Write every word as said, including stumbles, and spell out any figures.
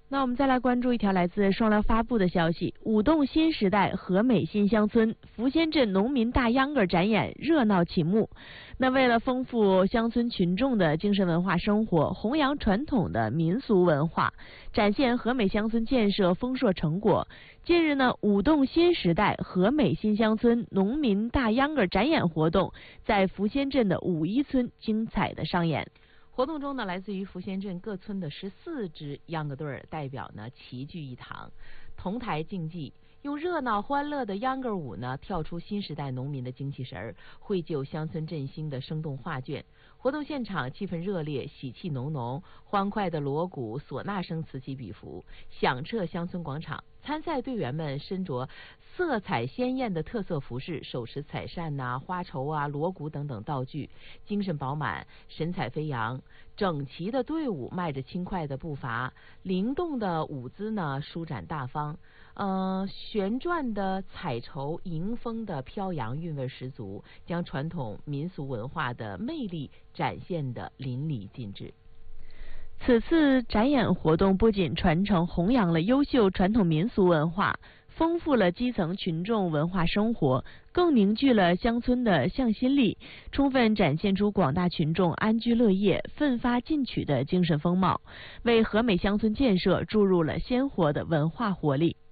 那我们再来关注一条来自双疗发布的消息：舞动新时代和美新乡村福仙镇农民大秧歌展演热闹启幕。那为了丰富乡村群众的精神文化生活，弘扬传统的民俗文化，展现和美乡村建设丰硕成果，近日呢，舞动新时代和美新乡村农民大秧歌展演活动在福仙镇的五一村精彩的上演。活动中呢，来自于福仙镇各村的十四支秧歌队儿代表呢齐聚一堂，同台竞技，用热闹欢乐的秧歌舞呢跳出新时代农民的精气神儿，绘就乡村振兴的生动画卷。活动现场气氛热烈，喜气浓浓，欢快的锣鼓、唢呐声此起彼伏，响彻乡村广场。参赛队员们身着色彩鲜艳的特色服饰，手持彩扇呐、啊、花绸啊、锣鼓等等道具，精神饱满，神采飞扬。整齐的队伍迈着轻快的步伐，灵动的舞姿呢舒展大方。呃，旋转的彩绸迎风的飘扬，韵味十足，将传统民俗文化的魅力展现得淋漓尽致。此次展演活动不仅传承弘扬了优秀传统民俗文化，丰富了基层群众文化生活，更凝聚了乡村的向心力，充分展现出广大群众安居乐业、奋发进取的精神风貌，为和美乡村建设注入了鲜活的文化活力。